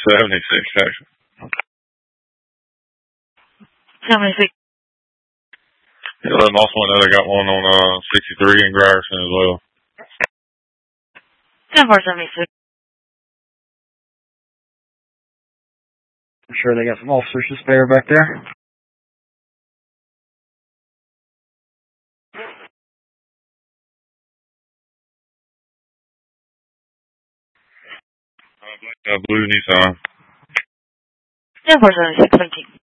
76, actually. 76. Yeah, and also I got one on 63 in Grierson as well. 10-4-76. I'm sure they got some officers to spare back there. Blue Nissan. 10-4-76. 17.